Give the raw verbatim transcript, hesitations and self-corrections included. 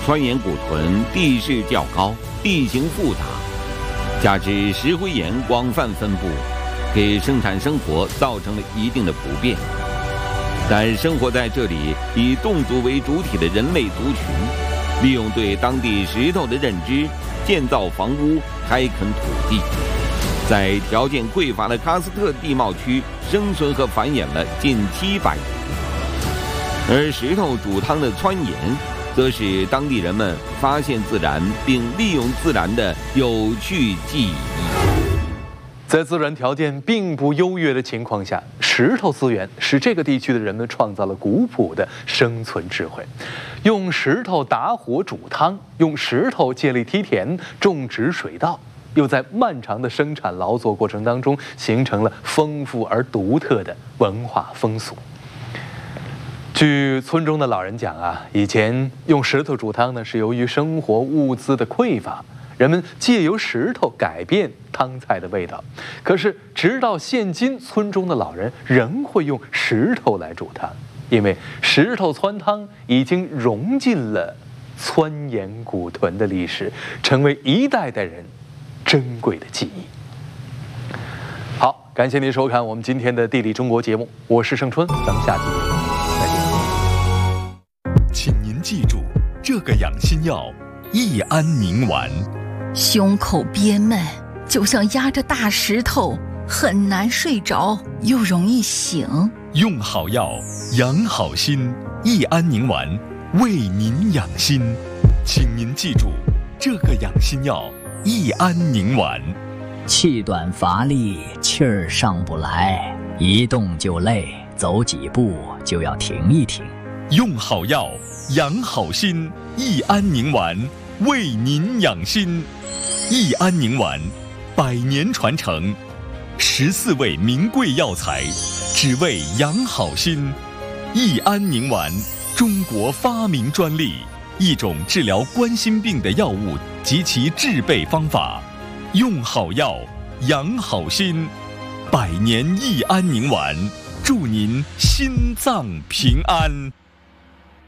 川盐古屯地势较高，地形复杂，加之石灰岩广泛分布，给生产生活造成了一定的不便。但生活在这里以侗族为主体的人类族群，利用对当地石头的认知，建造房屋，开垦土地，在条件匮乏的喀斯特地貌区生存和繁衍了近七百年。而石头煮汤的汆盐，则是当地人们发现自然并利用自然的有趣记忆。 在自然条件并不优越的情况下，石头资源使这个地区的人们创造了古朴的生存智慧。用石头打火煮汤，用石头建立梯田、种植水稻，又在漫长的生产劳作过程当中，形成了丰富而独特的文化风俗。据村中的老人讲啊，以前用石头煮汤呢，是由于生活物资的匮乏，人们借由石头改变汤菜的味道。可是直到现今，村中的老人仍会用石头来煮汤，因为石头汆汤已经融进了汆盐古屯的历史，成为一代代人珍贵的记忆。好，感谢您收看我们今天的《地理中国》节目，我是盛春，咱们下期节目再见。 请您记住，这个养心药益安宁丸。 胸口憋闷，就像压着大石头，很难睡着，又容易醒。 用好药，养好心，益安宁丸为您养心。请您记住，这个养心药益安宁丸。 气短乏力，气儿上不来，一动就累，走几步就要停一停。 用好药，养好心，益安宁丸为您养心。益安宁丸，百年传承，十四味名贵药材，只为养好心。益安宁丸，中国发明专利，一种治疗冠心病的药物及其制备方法。用好药，养好心，百年益安宁丸，祝您心脏平安。